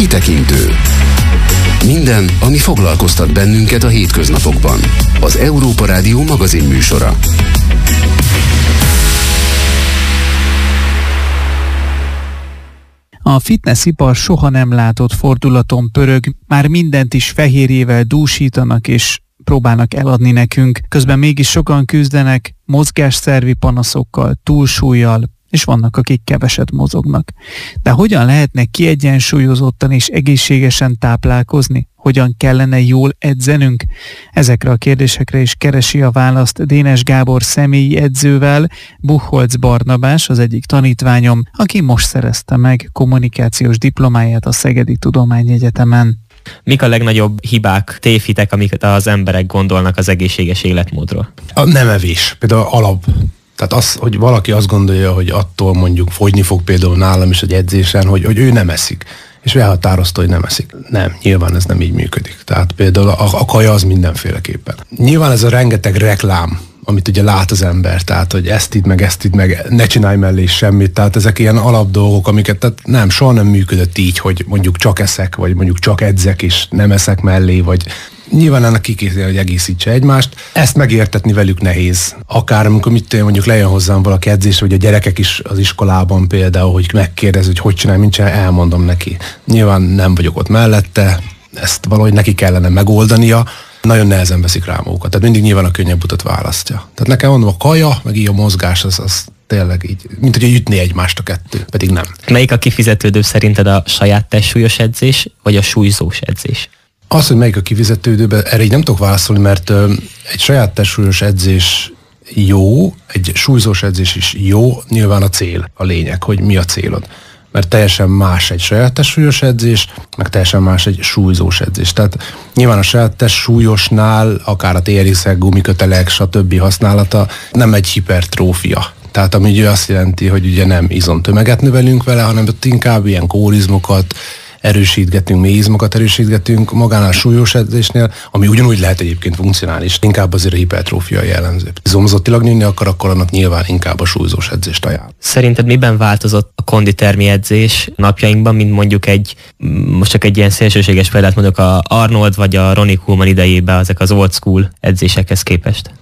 Kitekintő. Minden, ami foglalkoztat bennünket a hétköznapokban. Az Európa Rádió magazin műsora. A fitnessipar soha nem látott fordulaton pörög, már mindent is fehérjével dúsítanak és próbálnak eladni nekünk, közben mégis sokan küzdenek mozgásszervi panaszokkal, túlsúllyal, és vannak, akik keveset mozognak. De hogyan lehetne kiegyensúlyozottan és egészségesen táplálkozni? Hogyan kellene jól edzenünk? Ezekre a kérdésekre is keresi a választ Dénes Gábor személyi edzővel, Buchholz Barnabás az egyik tanítványom, aki most szerezte meg kommunikációs diplomáját a Szegedi Tudományegyetemen. Mik a legnagyobb hibák, tévhitek, amiket az emberek gondolnak az egészséges életmódról? A nem evés, például alap. Tehát az, hogy valaki azt gondolja, hogy attól mondjuk fogyni fog például nálam is egy edzésen, hogy ő nem eszik. És elhatározta, hogy nem eszik. Nem, nyilván ez nem így működik. Tehát például a kaja az mindenféleképpen. Nyilván ez a rengeteg reklám, amit ugye lát az ember, tehát hogy ezt idd meg, ne csinálj mellé semmit, tehát ezek ilyen alapdolgok, amiket tehát nem, soha nem működött így, hogy mondjuk csak eszek, vagy mondjuk csak edzek, és nem eszek mellé, vagy nyilván ennek ki kell, hogy egészítse egymást. Ezt megértetni velük nehéz. Akár amikor mondjuk lejön hozzám valaki edzés, vagy a gyerekek is az iskolában például, hogy megkérdez, hogy csinálj, mint csinálj, elmondom neki. Nyilván nem vagyok ott mellette, ezt valahogy neki kellene megoldania. Nagyon nehezen veszik rá magukat. Tehát mindig nyilván a könnyebb utat választja. Tehát nekem mondom, a kaja, meg így a mozgás, az tényleg így, mint hogy ütné egymást a kettő, pedig nem. Melyik a kifizetődőbb szerinted, a saját testsúlyos edzés, vagy a súlyzós edzés? Az, hogy melyik a kifizetődőbb, erre így nem tudok válaszolni, mert egy saját testsúlyos edzés jó, egy súlyzós edzés is jó, nyilván a cél, a lényeg, hogy mi a célod. Mert teljesen más egy saját testsúlyos edzés, meg teljesen más egy súlyzós edzés. Tehát nyilván a saját testsúlyosnál, akár a TRX-ek, gumikötelek, stb. Használata nem egy hipertrófia. Tehát ami ugye azt jelenti, hogy ugye nem izomtömeget növelünk vele, hanem ott inkább ilyen kórizmokat erősítgetünk, mélyizmokat erősítgetünk magánál a súlyos edzésnél, ami ugyanúgy lehet egyébként funkcionális, inkább azért a hipertrófia jellemző. Izomzottilag nőni akkor annak nyilván inkább a súlyzós edzést ajánl. Szerinted miben változott a konditermi edzés napjainkban, mint mondjuk most csak egy ilyen szélsőséges példát mondok, a Arnold vagy a Ronnie Coleman idejében ezek az old school edzésekhez képest?